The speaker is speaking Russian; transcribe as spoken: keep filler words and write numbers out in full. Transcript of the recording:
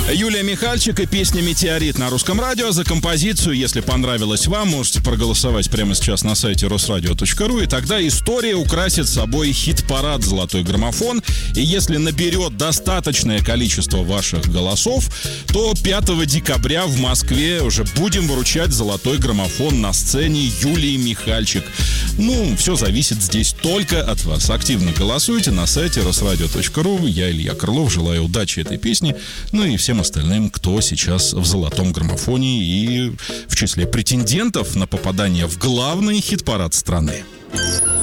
Юлия Михальчик и песня «Метеорит» на Русском радио. За композицию, если понравилось вам, можете проголосовать прямо сейчас на сайте русрадио точка ру, и тогда история украсит собой хит-парад «Золотой граммофон». И если наберет достаточное количество ваших голосов, то пятого декабря в Москве уже будем вручать «Золотой граммофон» на сцене Юлии Михальчик. Ну, все зависит здесь только от вас. Активно голосуйте на сайте русрадио точка ру. Я, Илья Крылов, желаю удачи этой песне, ну и всем остальным, кто сейчас в «Золотом граммофоне» и в числе претендентов на попадание в главный хит-парад страны.